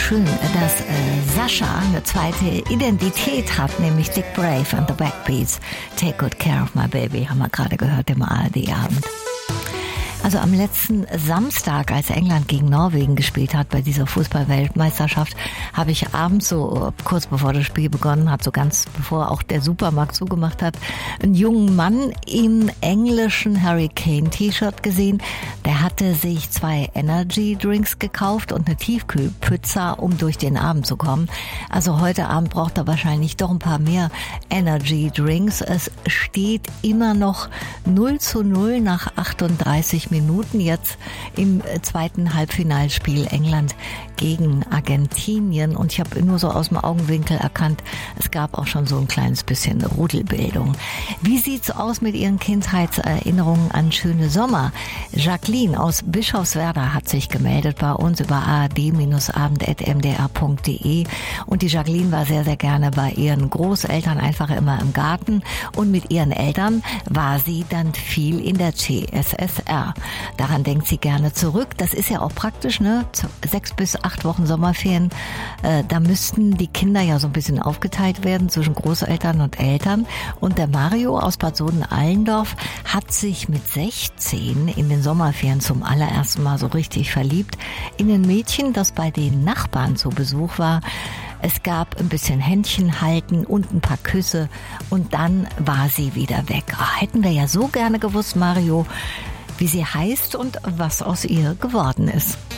schön, dass Sascha eine zweite Identität hat, nämlich Dick Brave and the Backbeats. Take Good Care of My Baby, haben wir gerade gehört im ARD-Abend. Also am letzten Samstag, als England gegen Norwegen gespielt hat bei dieser Fußball-Weltmeisterschaft, habe ich abends, so kurz bevor das Spiel begonnen hat, so ganz bevor auch der Supermarkt zugemacht hat, einen jungen Mann im englischen Hurricane-T-Shirt gesehen. Der hatte sich 2 Energy-Drinks gekauft und eine Tiefkühlpizza, um durch den Abend zu kommen. Also heute Abend braucht er wahrscheinlich doch ein paar mehr Energy-Drinks. Es steht immer noch 0:0 nach 38 Minuten jetzt im zweiten Halbfinalspiel England gegen Argentinien. Und ich habe nur so aus dem Augenwinkel erkannt, es gab auch schon so ein kleines bisschen Rudelbildung. Wie sieht's aus mit Ihren Kindheitserinnerungen an schöne Sommer? Jacqueline aus Bischofswerda hat sich gemeldet bei uns über ard-abend@mdr.de. Und die Jacqueline war sehr, sehr gerne bei ihren Großeltern, einfach immer im Garten. Und mit ihren Eltern war sie dann viel in der CSSR. Daran denkt sie gerne zurück. Das ist ja auch praktisch, ne? 6 bis 8 Wochen Sommerferien. Da müssten die Kinder ja so ein bisschen aufgeteilt werden zwischen Großeltern und Eltern. Und der Mario aus Bad Soden-Allendorf hat sich mit 16 in den Sommerferien zum allerersten Mal so richtig verliebt in ein Mädchen, das bei den Nachbarn zu Besuch war. Es gab ein bisschen Händchen halten und ein paar Küsse und dann war sie wieder weg. Hätten wir ja so gerne gewusst, Mario, wie sie heißt und was aus ihr geworden ist.